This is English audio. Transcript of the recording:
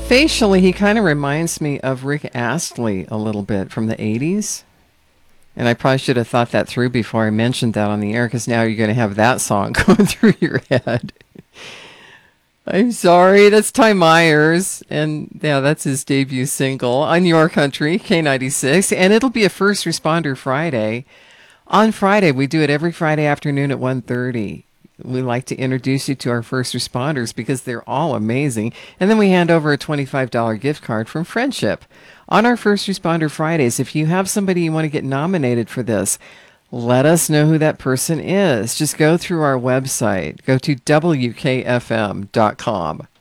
Facially, he kind of reminds me of Rick Astley a little bit from the 80s. And I probably should have thought that through before I mentioned that on the air, because now you're going to have that song going through your head. I'm sorry, that's Ty Myers. And yeah, that's his debut single on Your Country, K96. And it'll be a First Responder Friday. On Friday, we do it every Friday afternoon at 1:30. We like to introduce you to our first responders because they're all amazing. And then we hand over a $25 gift card from Friendship. On our First Responder Fridays, if you have somebody you want to get nominated for this, let us know who that person is. Just go through our website. Go to WKFM.com.